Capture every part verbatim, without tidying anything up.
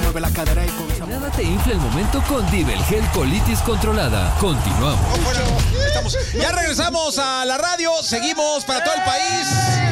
mueve la cadera y con esa... Nada te infla el momento con Divel Gel Colitis Controlada. Continuamos. Oh, bueno, estamos. Ya regresamos a la radio. Seguimos para todo el país.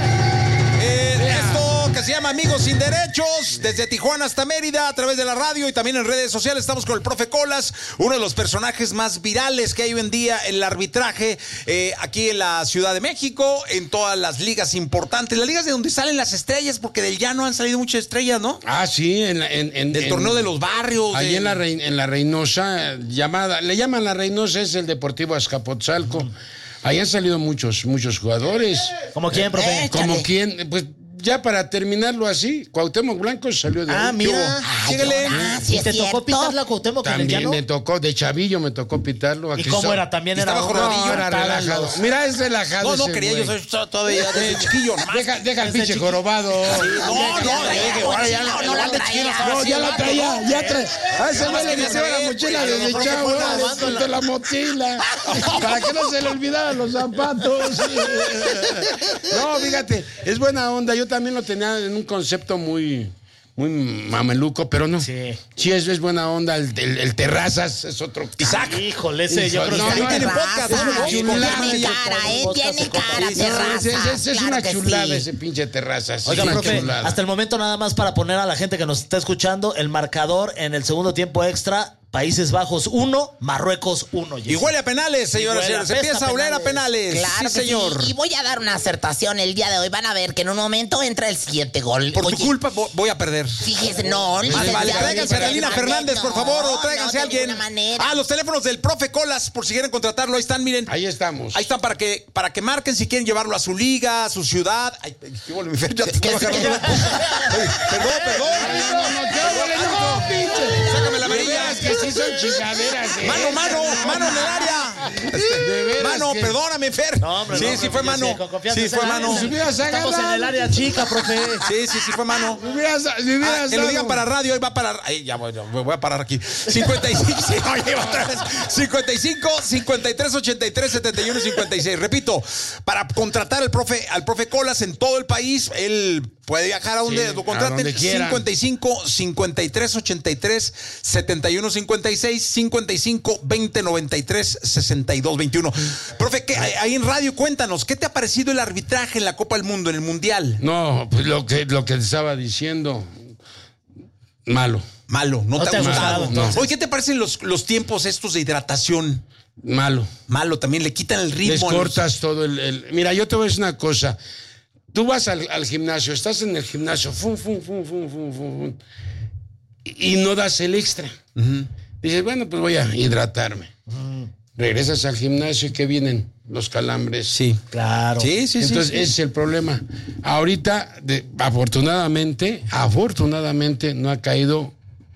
Eh, esto que se llama Amigos Sin Derechos, desde Tijuana hasta Mérida, a través de la radio y también en redes sociales. Estamos con el profe Colas, uno de los personajes más virales que hay hoy en día en el arbitraje eh, aquí en la Ciudad de México, en todas las ligas importantes, las ligas de donde salen las estrellas, porque del llano han salido muchas estrellas, ¿no? Ah, sí, en, en, en del en, torneo de los barrios. Ahí de... en, la Rey, en la Reynosa, llamada, le llaman la Reynosa, es el Deportivo Azcapotzalco. Mm. Ahí han salido muchos, muchos jugadores. ¿Como quién, profe? Eh, Como quién, pues ya para terminarlo así, Cuauhtémoc Blanco salió de Ah, ahí. mira. Síguele. Ah, sí, ¿y te tocó pitarla, Cuauhtémoc? También me tocó, de chavillo me tocó pitarlo. ¿Y cómo era? También era jorobadillo. No, era relajado. Los... Mira, es relajado. No, no, quería güey. yo soy todavía desde chiquillo. Deja, deja el pinche jorobado. Sí, no, no, no, ya no la traía. No, ya la traía, ya traía. A ese güey le llevaba la mochila desde chavo, desde la mochila. Para que no se le olvidaran los zapatos. No, fíjate, es buena onda. Yo también lo tenía en un concepto muy, muy mameluco, pero no. Sí. Sí, es, es buena onda. El, el, el Terrazas es otro. Isaac. Híjole, ese yo creo no, que no, tiene podcast. Tiene cara, eh, tiene cara, Terrazas. Es, es, es claro una que chulada sí. ese pinche Terrazas. Oiga, es una profe, chulada. hasta el momento nada más para poner a la gente que nos está escuchando el marcador en el segundo tiempo extra. Países Bajos uno, Marruecos uno. Y huele a penales, señoras y señores. Se empieza a oler a penales. Claro, sí, señor. Sí. Y voy a dar una acertación el día de hoy. Van a ver que en un momento entra el siguiente gol. Por Oye, tu culpa voy a perder. Fíjese, no. Vale, vale. Tráiganse a Carolina Fernández, por favor, o tráiganse no, a alguien. Ah, Ah, los teléfonos del profe Colas, por si quieren contratarlo. Ahí están, miren. Ahí estamos. Ahí están para que, para que marquen si quieren llevarlo a su liga, a su ciudad. Ay, ¿qué vuelve, mi Fer? Ya te estoy bajando. Perdón, perdón. No, no, ¿qué huele, loco? Pinche. Sácame la amarilla. Es que sí son chingaderas. ¿eh? Mano, mano, mano en el área. De veras Mano, que... perdóname, Fer. No, hombre, sí, no, sí hombre, fue mano. sí, con confianza, Sí, fue se mano. la- Si hubieras Estamos en agarrado. el área chica, profe. Sí, sí, sí fue mano. Me hubieras, me hubieras Ah, que lo dado. digan para radio, ahí va a parar. Ahí ya voy, voy voy a parar aquí. cincuenta y cinco, sí, oye, otra vez. cincuenta y cinco, cincuenta y tres, ochenta y tres, setenta y uno, cincuenta y seis. Repito, para contratar al profe, al profe Colas en todo el país, él puede viajar a donde Sí, lo a contraten. donde quiera. cincuenta y cinco, cincuenta y tres, ochenta y tres, setenta y uno, cincuenta y seis, cincuenta y cinco, veinte, noventa y tres, sesenta y dos, veintiuno. Profe, ¿qué, ahí en radio cuéntanos, ¿qué te ha parecido el arbitraje en la Copa del Mundo, en el Mundial? No, pues lo que, lo que te estaba diciendo, malo, Malo, no, No te te ha ha gustado. gustado, No. Oye, ¿qué te parecen los, los tiempos estos de hidratación? malo. Malo, también le quitan el Les ritmo. a los- cortas todo el, el- Mira, yo te voy a decir una cosa. Tú vas al, al gimnasio, estás en el gimnasio, fum, fum, fum, fum, fum, fum, fum, y, y no das el extra. Uh-huh. Dices, bueno, pues voy a hidratarme. Uh-huh. Regresas al gimnasio y ¿qué vienen? Los calambres. Sí. Claro. Sí, sí, Entonces, sí, sí. ese es el problema. Ahorita, de- afortunadamente, afortunadamente, no ha caído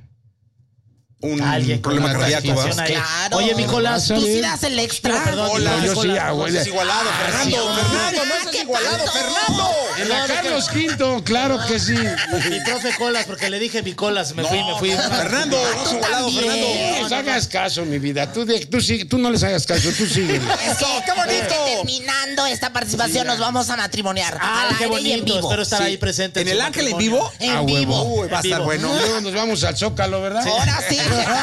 Un Alguien con problema una cardíaco. taquización ¿va? ahí. Claro. Oye, Nicolás, Tú sí bien. das el extra. Digo, perdón, Hola, Nicolás, yo sí, Nicolás, abuela. No es igualado, Fernando. sí. Fernando, no es ¿Qué igualado, pasó? Fernando. En la Carlos Quinto, claro que sí. Mi profe Colas, porque le dije mi Colas, me fui, me fui. Fernando, no es igualado, también. Fernando. No les hagas caso, mi vida. Tú, de- tú, sigue- tú no les hagas caso, tú sigue. Es que, ¡Qué bonito! terminando esta participación nos vamos a matrimoniar. Ah, al qué aire y en bonito. vivo. Espero estar Sí. ahí presente. ¿En su el Ángel en matrimonio. vivo? En Ah, vivo. huevo. Uy, va a En estar vivo. bueno. Luego nos vamos al Zócalo, ¿verdad? Ahora sí.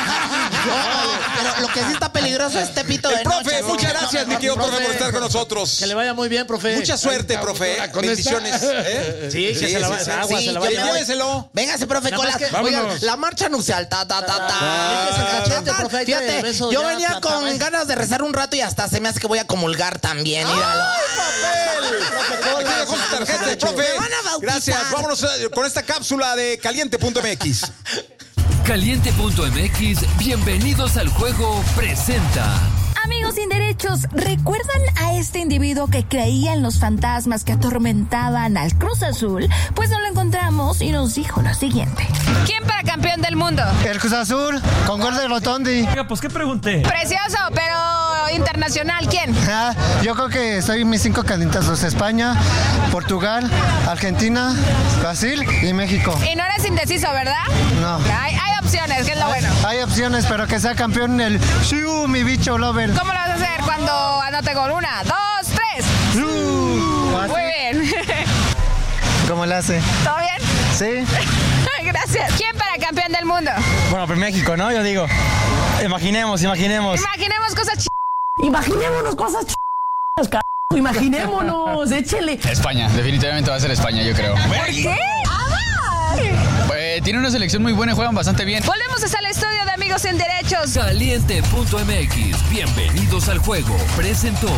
Pero lo que sí está peligroso es Tepito El de profe, noche. muchas No, gracias, no, mi no, querido no, profe, por estar con nosotros. Que le vaya muy bien, profe. Mucha suerte, profe. Con Bendiciones. esta- ¿eh? Sí, que se la va- agua, sí, se la yo va a me llevar. voy. Lléveselo. Véngase, profe Nada más Colas. que- Oigan, Vámonos. la marcha nupcial. Ta, ta, ta, ta. Ah, Fíjate, cachete, profe, ahí te fíjate, beso yo ya, venía plata, con ¿eh? ganas de rezar un rato y hasta se me hace que voy a comulgar también. Míralo. Aquí dejó su tarjeta, el profe. Me van a bautizar. Gracias. Vámonos eh, con esta cápsula de caliente punto m x. Caliente punto m x, bienvenidos al juego, presenta. Amigos sin derechos, ¿recuerdan a este individuo que creía en los fantasmas que atormentaban al Cruz Azul? Pues no lo encontramos y nos dijo lo siguiente. ¿Quién para campeón del mundo? El Cruz Azul, con gol de Rotondi. Oiga, pues ¿qué pregunté? Precioso, pero internacional, ¿quién? Ah, yo creo que soy mis cinco candidatos: España, Portugal, Argentina, Brasil y México. Y no eres indeciso, ¿verdad? No. Hay, hay opciones, que es lo bueno. Hay opciones, pero que sea campeón el Shiu, mi bicho lover. ¿Cómo lo vas a hacer cuando anote gol? Una, dos, tres. Shiu. Muy bien. ¿Cómo le hace? ¿Todo bien? Sí. Gracias. ¿Quién para campeón del mundo? Bueno, pues México, ¿no? Yo digo. Imaginemos, imaginemos. Imaginemos cosas ch... Imaginémonos cosas ch... c******. Imaginémonos, échele. España, definitivamente va a ser España, yo creo. ¿Por qué? Eh, tiene una selección muy buena y juegan bastante bien. Volvemos hasta el estudio de Amigos Sin Derechos. Caliente punto m x. Bienvenidos al juego. Presentó.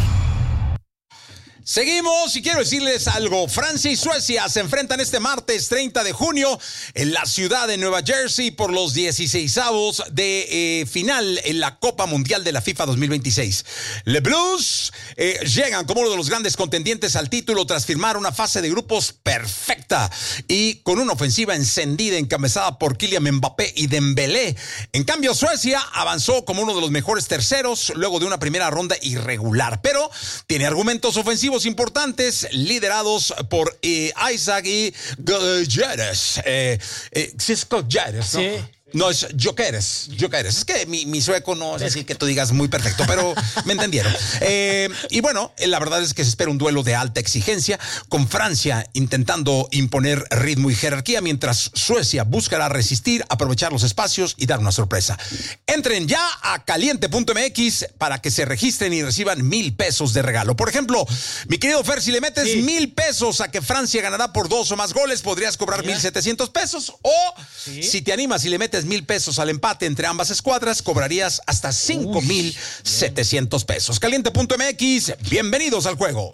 Seguimos y quiero decirles algo. Francia y Suecia se enfrentan este martes treinta de junio en la ciudad de Nueva Jersey por los dieciseisavos de eh, final en la Copa Mundial de la FIFA dos mil veintiséis. Les Blues eh, llegan como uno de los grandes contendientes al título tras firmar una fase de grupos perfecta y con una ofensiva encendida encabezada por Kylian Mbappé y Dembélé. En cambio, Suecia avanzó como uno de los mejores terceros luego de una primera ronda irregular, pero tiene argumentos ofensivos importantes liderados por eh, Isaac y Gyökeres. Eh, eh, Cisco Gyökeres, ¿no? Sí. No, es Gyökeres. Gyökeres. Es que mi, mi sueco no es así que tú digas muy perfecto, pero me entendieron. Eh, y bueno, la verdad es que se espera un duelo de alta exigencia, con Francia intentando imponer ritmo y jerarquía, mientras Suecia buscará resistir, aprovechar los espacios y dar una sorpresa. Entren ya a caliente punto m x para que se registren y reciban mil pesos de regalo. Por ejemplo, mi querido Fer, si le metes sí. mil pesos a que Francia ganará por dos o más goles, podrías cobrar mil setecientos pesos. O ¿sí? si te animas y le metes mil pesos al empate entre ambas escuadras, cobrarías hasta cinco mil setecientos pesos. Caliente punto m x, bienvenidos al juego.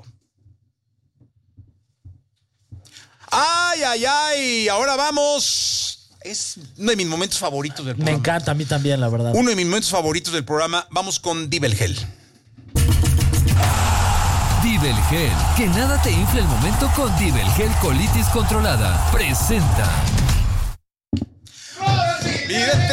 Ay, ay, ay, ahora vamos. Es uno de mis momentos favoritos del programa. Me encanta, a mí también, la verdad. Uno de mis momentos favoritos del programa. Vamos con Dibelgel. Dibelgel, que nada te infle el momento con Dibelgel Colitis Controlada. Presenta. Vidente